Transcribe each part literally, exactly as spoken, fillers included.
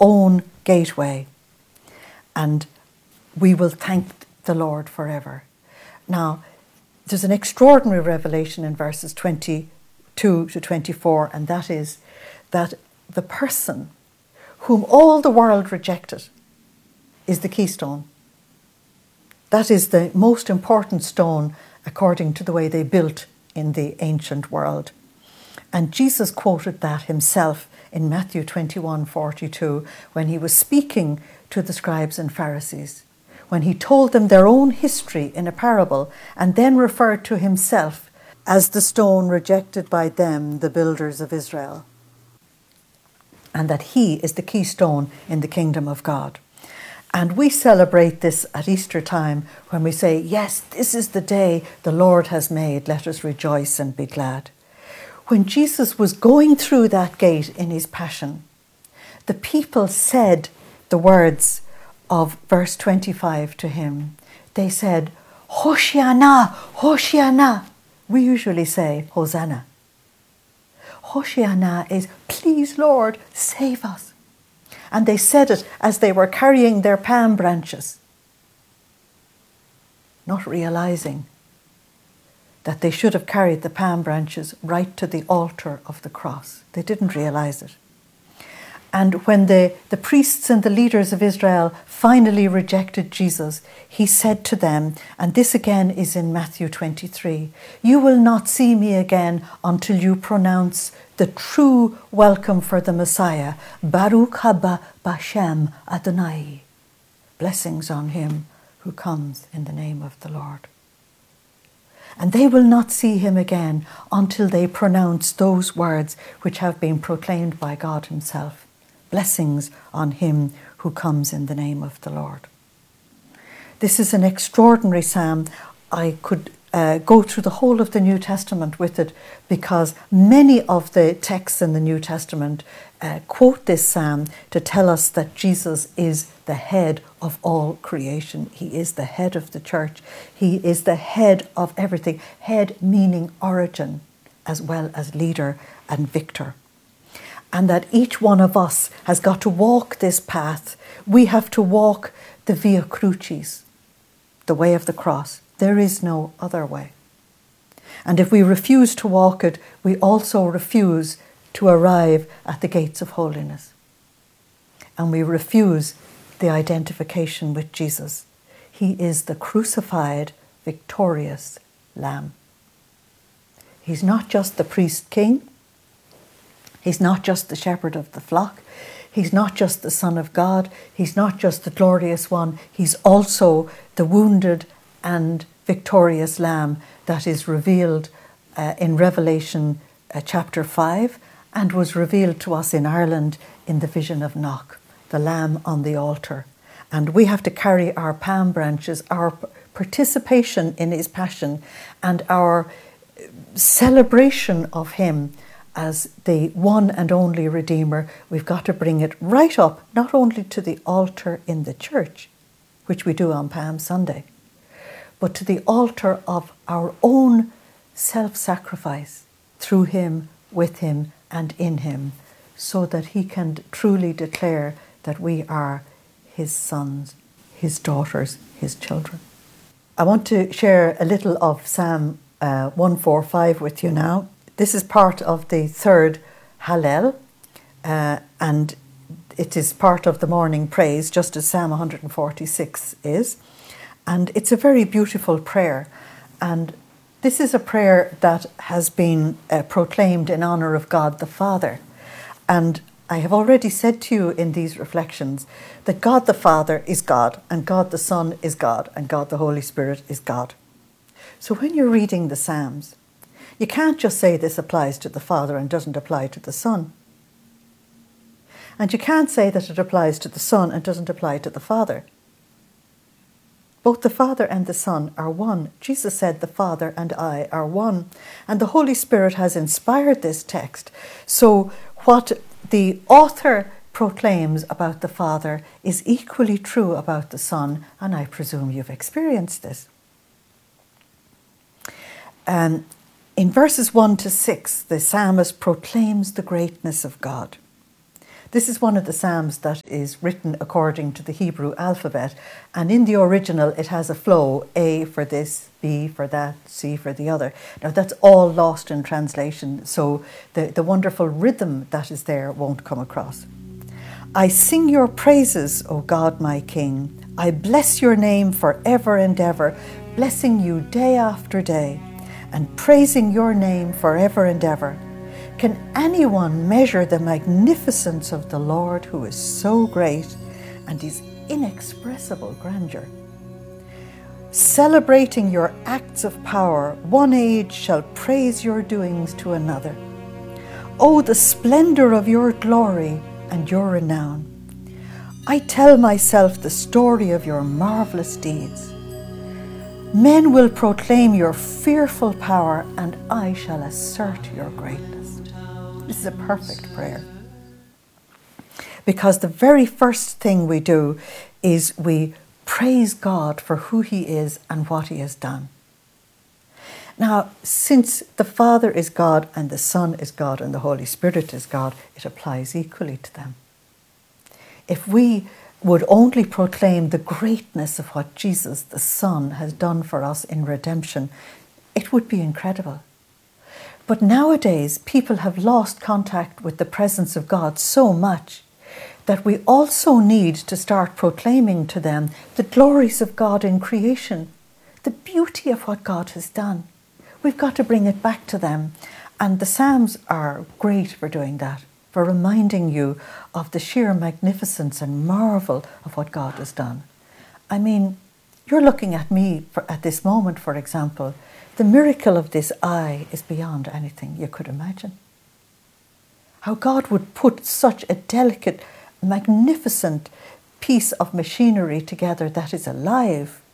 own gateway, and we will thank the Lord forever. Now, there's an extraordinary revelation in verses twenty-two to twenty-four, and that is that the person whom all the world rejected is the keystone. That is the most important stone according to the way they built in the ancient world. And Jesus quoted that himself in Matthew twenty-one forty-two when he was speaking to the scribes and Pharisees, when he told them their own history in a parable and then referred to himself as the stone rejected by them, the builders of Israel, and that he is the keystone in the kingdom of God. And we celebrate this at Easter time when we say, yes, this is the day the Lord has made. Let us rejoice and be glad. When Jesus was going through that gate in his passion, the people said the words of verse twenty-five to him. They said, Hoshiana, Hoshiana. We usually say, Hosanna. Hoshiana is, please Lord, save us. And they said it as they were carrying their palm branches, not realizing that they should have carried the palm branches right to the altar of the cross. They didn't realize it. And when the, the priests and the leaders of Israel finally rejected Jesus, he said to them, and this again is in Matthew twenty-three, you will not see me again until you pronounce the true welcome for the Messiah, Baruch haba b'Shem Adonai. Blessings on him who comes in the name of the Lord. And they will not see him again until they pronounce those words which have been proclaimed by God himself. Blessings on him who comes in the name of the Lord. This is an extraordinary psalm. I could uh, go through the whole of the New Testament with it because many of the texts in the New Testament uh, quote this psalm to tell us that Jesus is the head of all creation. He is the head of the church. He is the head of everything. Head meaning origin as well as leader and victor. And that each one of us has got to walk this path. We have to walk the Via Crucis, the way of the cross. There is no other way. And if we refuse to walk it, we also refuse to arrive at the gates of holiness. And we refuse the identification with Jesus. He is the crucified, victorious Lamb. He's not just the priest king. He's not just the shepherd of the flock. He's not just the Son of God. He's not just the glorious one. He's also the wounded and victorious Lamb that is revealed uh, in Revelation uh, chapter five and was revealed to us in Ireland in the vision of Knock, the Lamb on the altar. And we have to carry our palm branches, our participation in his passion and our celebration of him as the one and only Redeemer. We've got to bring it right up, not only to the altar in the church, which we do on Palm Sunday, but to the altar of our own self-sacrifice through him, with him, and in him, so that he can truly declare that we are his sons, his daughters, his children. I want to share a little of Psalm uh, one forty-five with you now. This is part of the third Hallel, uh, and it is part of the morning praise, just as Psalm one forty-six is. And it's a very beautiful prayer. And this is a prayer that has been uh, proclaimed in honour of God the Father. And I have already said to you in these reflections that God the Father is God, and God the Son is God, and God the Holy Spirit is God. So when you're reading the Psalms, you can't just say this applies to the Father and doesn't apply to the Son. And you can't say that it applies to the Son and doesn't apply to the Father. Both the Father and the Son are one. Jesus said the Father and I are one. And the Holy Spirit has inspired this text. So what the author proclaims about the Father is equally true about the Son, and I presume you've experienced this. Um, In verses one to six, the psalmist proclaims the greatness of God. This is one of the Psalms that is written according to the Hebrew alphabet, and in the original it has a flow, A for this, B for that, C for the other. Now that's all lost in translation, so the, the wonderful rhythm that is there won't come across. I sing your praises, O God my King. I bless your name forever and ever, blessing you day after day, and praising your name forever and ever. Can anyone measure the magnificence of the Lord, who is so great, and his inexpressible grandeur? Celebrating your acts of power, one age shall praise your doings to another. Oh, the splendor of your glory and your renown! I tell myself the story of your marvelous deeds. Men will proclaim your fearful power, and I shall assert your greatness. This is a perfect prayer. Because the very first thing we do is we praise God for who he is and what he has done. Now, since the Father is God and the Son is God and the Holy Spirit is God, it applies equally to them. If we would only proclaim the greatness of what Jesus, the Son, has done for us in redemption, it would be incredible. But nowadays, people have lost contact with the presence of God so much that we also need to start proclaiming to them the glories of God in creation, the beauty of what God has done. We've got to bring it back to them. And the Psalms are great for doing that, for reminding you of the sheer magnificence and marvel of what God has done. I mean, you're looking at me for, at this moment, for example. The miracle of this eye is beyond anything you could imagine. How God would put such a delicate, magnificent piece of machinery together that is alive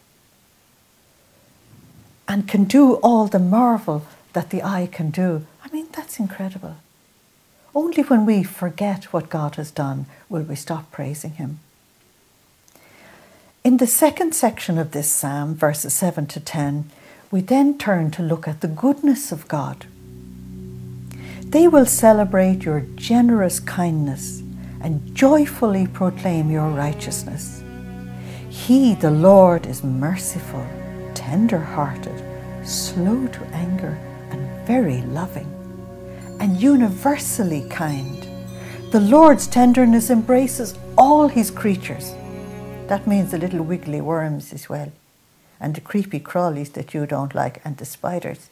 and can do all the marvel that the eye can do. I mean, that's incredible. Only when we forget what God has done will we stop praising him. In the second section of this psalm, verses seven to ten, we then turn to look at the goodness of God. They will celebrate your generous kindness and joyfully proclaim your righteousness. He, the Lord, is merciful, tender-hearted, slow to anger, and very loving, and universally kind. The Lord's tenderness embraces all his creatures. That means the little wiggly worms as well, and the creepy crawlies that you don't like, and the spiders.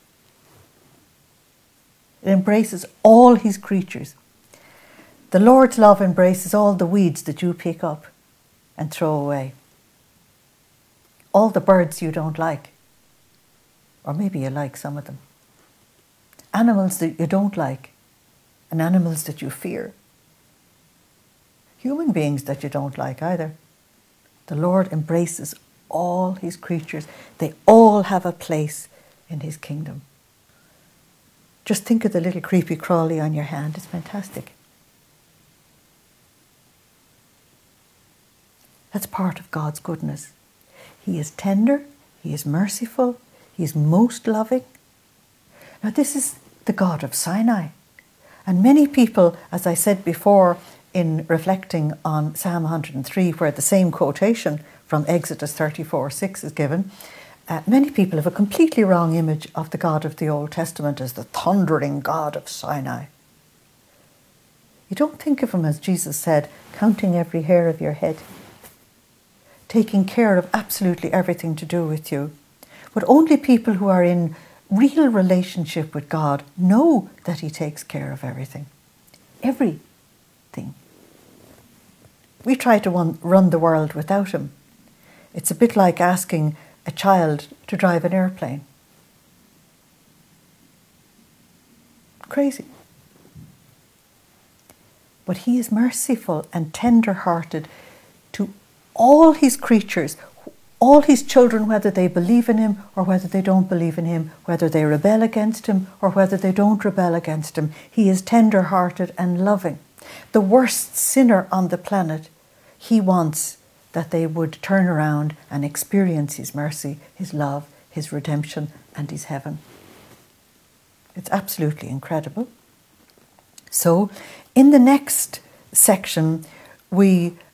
It embraces all his creatures. The Lord's love embraces all the weeds that you pick up and throw away. All the birds you don't like, or maybe you like some of them. Animals that you don't like, and animals that you fear. Human beings that you don't like either. The Lord embraces all his creatures. They all have a place in his kingdom. Just think of the little creepy crawly on your hand. It's fantastic. That's part of God's goodness. He is tender, he is merciful, he is most loving. Now this is the God of Sinai. And many people, as I said before, in reflecting on Psalm one hundred three, where the same quotation from Exodus thirty-four six is given, uh, many people have a completely wrong image of the God of the Old Testament as the thundering God of Sinai. You don't think of him, as Jesus said, counting every hair of your head, taking care of absolutely everything to do with you. But only people who are in real relationship with God know that he takes care of everything. Everything. We try to run, run the world without him. It's a bit like asking a child to drive an airplane. Crazy. But he is merciful and tender-hearted to all his creatures, all his children, whether they believe in him or whether they don't believe in him, whether they rebel against him or whether they don't rebel against him. He is tender-hearted and loving. The worst sinner on the planet, he wants that they would turn around and experience his mercy, his love, his redemption, and his heaven. It's absolutely incredible. So, in the next section, we